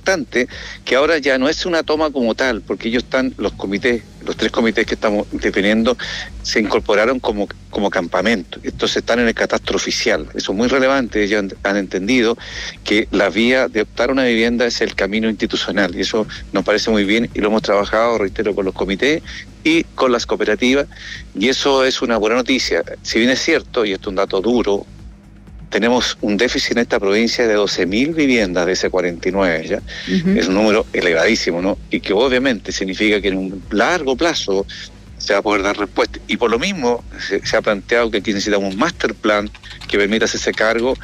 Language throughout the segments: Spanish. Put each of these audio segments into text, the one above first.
importante que ahora ya no es una toma como tal, porque ellos están, los tres comités que estamos definiendo, se incorporaron como campamento. Entonces están en el catastro oficial. Eso es muy relevante. Ellos han entendido que la vía de optar a una vivienda es el camino institucional. Y eso nos parece muy bien y lo hemos trabajado, reitero, con los comités y con las cooperativas. Y eso es una buena noticia. Si bien es cierto, y esto es un dato duro, tenemos un déficit en esta provincia de 12.000 viviendas de ese 49, ¿ya? Uh-huh. Es un número elevadísimo, ¿no? Y que obviamente significa que en un largo plazo se va a poder dar respuesta. Y por lo mismo se ha planteado que aquí necesitamos un master plan que permita hacerse cargo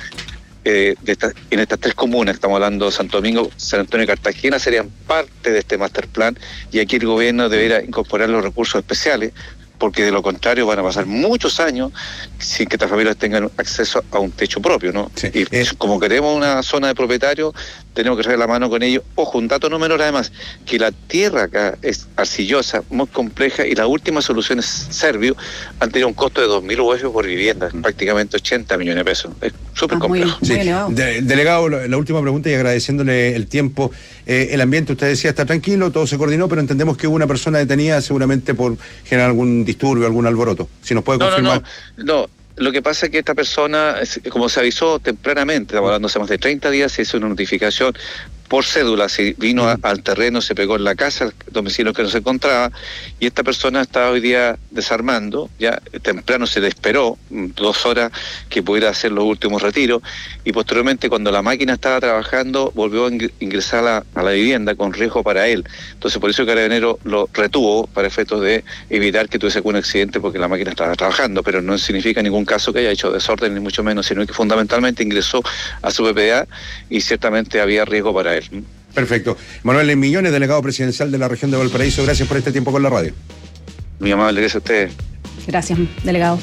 en estas tres comunas. Estamos hablando de Santo Domingo, San Antonio y Cartagena, serían parte de este master plan, y aquí el gobierno deberá incorporar los recursos especiales, porque de lo contrario van a pasar muchos años sin que estas familias tengan acceso a un techo propio, ¿no? Sí. Y como queremos una zona de propietarios, tenemos que traer la mano con ellos. Ojo, un dato no menor además, que la tierra acá es arcillosa, muy compleja, y las últimas soluciones Servio han tenido un costo de 2.000 UF por vivienda, prácticamente 80 millones de pesos. Es súper complejo. Sí. Delegado, la última pregunta, y agradeciéndole el tiempo. El ambiente, usted decía, está tranquilo, todo se coordinó, pero entendemos que hubo una persona detenida seguramente por generar algún disturbio, algún alboroto. Si nos puede confirmar. No. Lo que pasa es que esta persona, como se avisó tempranamente, estamos hablando hace más de 30 días, se hizo una notificación por cédula, se vino al terreno, se pegó en la casa, el domicilio que no se encontraba, y esta persona estaba hoy día desarmando, ya temprano se le esperó 2 horas que pudiera hacer los últimos retiros, y posteriormente cuando la máquina estaba trabajando volvió a ingresar a la vivienda con riesgo para él. Entonces por eso el carabinero lo retuvo para efectos de evitar que tuviese algún accidente, porque la máquina estaba trabajando, pero no significa en ningún caso que haya hecho desorden, ni mucho menos, sino que fundamentalmente ingresó a su PPA y ciertamente había riesgo para él. Perfecto. Manuel Millones, delegado presidencial de la región de Valparaíso, gracias por este tiempo con la radio. Muy amable, gracias a ustedes. Gracias, delegado.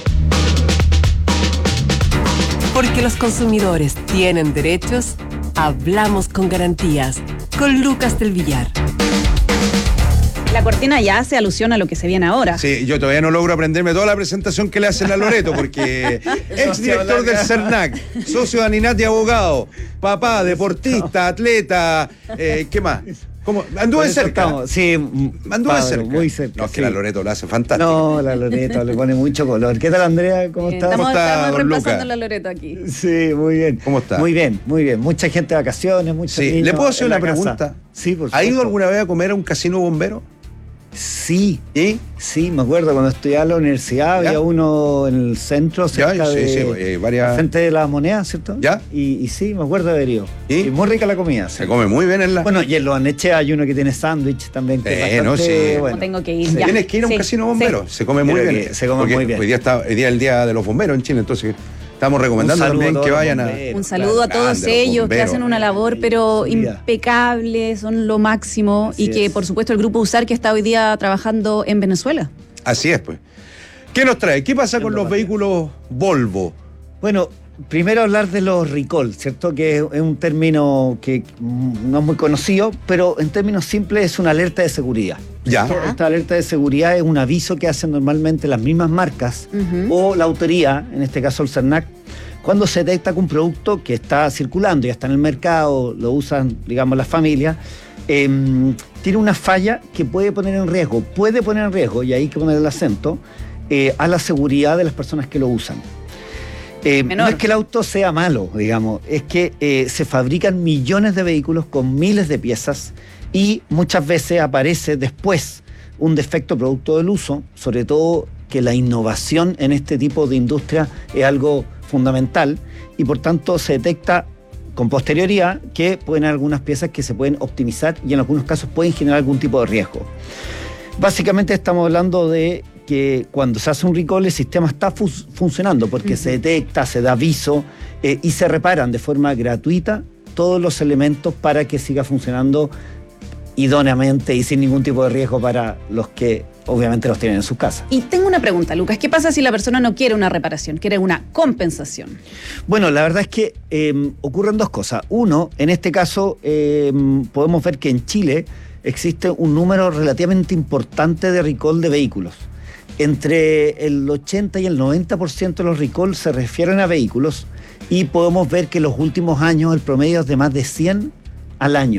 Porque los consumidores tienen derechos, hablamos con garantías, con Lucas del Villar. La cortina ya hace alusión a lo que se viene ahora. Sí, yo todavía no logro aprenderme toda la presentación que le hacen a Loreto, porque exdirector del CERNAC, socio de Aninati Abogado, papá, deportista, atleta, ¿qué más? ¿Cómo? Anduve cerca. Sí, anduve cerca. Muy cerca. No, es que la Loreto lo hace fantástico. No, la Loreto le pone mucho color. ¿Qué tal, Andrea? ¿Cómo estás? Estamos reemplazando la Loreto aquí. Sí, muy bien. ¿Cómo está? Muy bien. Mucha gente de vacaciones, muchos niños. ¿Le puedo hacer una pregunta? Sí, por supuesto. ¿Ha ido alguna vez a comer a un casino bombero? Sí, sí, me acuerdo cuando estudiaba en la universidad, había uno en el centro, cerca frente de la Moneda, ¿cierto? ¿Ya? Y sí, me acuerdo de haber ido. Y muy rica la comida. Se come muy bien en la... Bueno, y en Los Aneches hay uno que tiene sándwich también. Que no, sí. Bueno, tengo que ir ya. Tienes que ir a un casino bombero, se come muy bien. Se come muy bien. Hoy día es el día de los bomberos en Chile, entonces... Estamos recomendando también que vayan un saludo a todos ellos que hacen una labor pero impecable, son lo máximo. Así y que por supuesto el grupo USAR que está hoy día trabajando en Venezuela. Así es, pues. ¿Qué nos trae? ¿Qué pasa con los vehículos Volvo? Bueno, primero hablar de los recall, ¿cierto? Que es un término que no es muy conocido, pero en términos simples es una alerta de seguridad. Ya. Esta alerta de seguridad es un aviso que hacen normalmente las mismas marcas o la autoría, en este caso el CERNAC, cuando se detecta que un producto que está circulando, ya está en el mercado, lo usan, digamos, las familias, tiene una falla que puede poner en riesgo, y ahí hay que poner el acento, a la seguridad de las personas que lo usan. No es que el auto sea malo, digamos, es que se fabrican millones de vehículos con miles de piezas y muchas veces aparece después un defecto producto del uso, sobre todo que la innovación en este tipo de industria es algo fundamental y por tanto se detecta con posterioridad que pueden haber algunas piezas que se pueden optimizar y en algunos casos pueden generar algún tipo de riesgo. Básicamente estamos hablando de que cuando se hace un recall el sistema está funcionando porque se detecta, se da aviso y se reparan de forma gratuita todos los elementos para que siga funcionando idóneamente y sin ningún tipo de riesgo para los que obviamente los tienen en sus casas. Y tengo una pregunta, Lucas, ¿qué pasa si la persona no quiere una reparación, quiere una compensación? Bueno, la verdad es que ocurren dos cosas. Uno, en este caso podemos ver que en Chile existe un número relativamente importante de recall de vehículos. Entre el 80 y el 90% de los recall se refieren a vehículos y podemos ver que en los últimos años el promedio es de más de 100 al año.